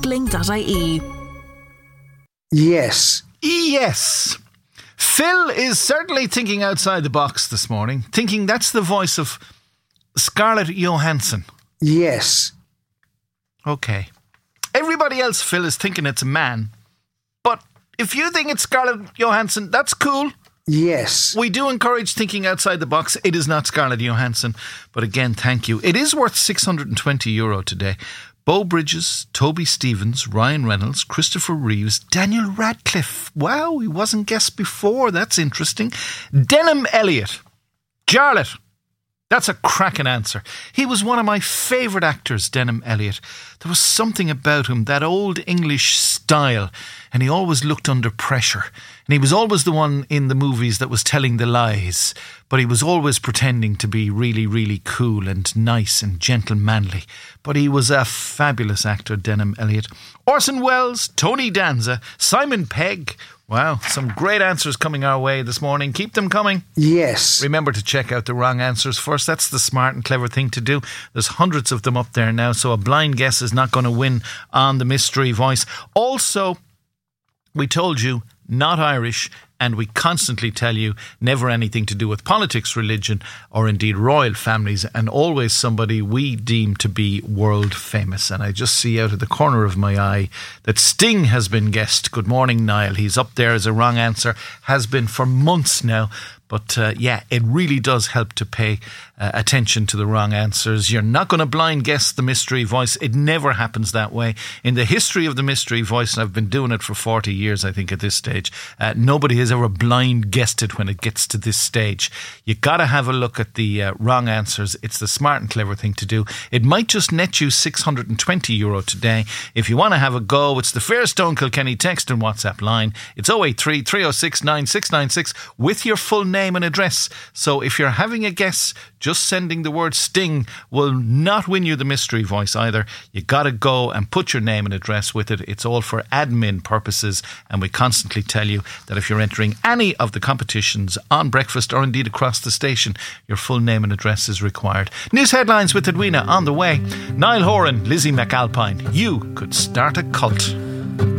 Cycling.ie. Yes. Yes. Phil is certainly thinking outside the box this morning, thinking that's the voice of Scarlett Johansson. Yes. Okay. Everybody else, Phil, is thinking it's a man. But if you think it's Scarlett Johansson, that's cool. Yes. We do encourage thinking outside the box. It is not Scarlett Johansson. But again, thank you. It is worth €620 today. Beau Bridges, Toby Stevens, Ryan Reynolds, Christopher Reeves, Daniel Radcliffe. Wow, he wasn't guessed before. That's interesting. Denham Elliott. Jarlath. That's a cracking answer. He was one of my favourite actors, Denham Elliott. There was something about him, that old English style, and he always looked under pressure. And he was always the one in the movies that was telling the lies, but he was always pretending to be really, really cool and nice and gentlemanly. But he was a fabulous actor, Denham Elliott. Orson Welles, Tony Danza, Simon Pegg. Wow, some great answers coming our way this morning. Keep them coming. Yes. Remember to check out the wrong answers first. That's the smart and clever thing to do. There's hundreds of them up there now, so a blind guess is not going to win on the mystery voice. Also, we told you, not Irish, and we constantly tell you never anything to do with politics, religion, or indeed royal families, and always somebody we deem to be world famous. And I just see out of the corner of my eye that Sting has been guessed. Good morning, Niall. He's up there as a wrong answer, has been for months now. But yeah, it really does help to pay attention to the wrong answers. You're not going to blind guess the mystery voice. It never happens that way. In the history of the mystery voice, and I've been doing it for 40 years, I think, at this stage, nobody has ever blind guessed it when it gets to this stage. You got to have a look at the wrong answers. It's the smart and clever thing to do. It might just net you €620 today. If you want to have a go, it's the Fairstone Kilkenny text and WhatsApp line. It's 083 306 9696 with your full name and address. So if you're having a guess, just sending the word Sting will not win you the mystery voice either. You got to go and put your name and address with it. It's all for admin purposes, and we constantly tell you that if you're entering any of the competitions on Breakfast or indeed across the station, your full name and address is required. News headlines with Edwina on the way. Niall Horan, Lizzie McAlpine. You could start a cult.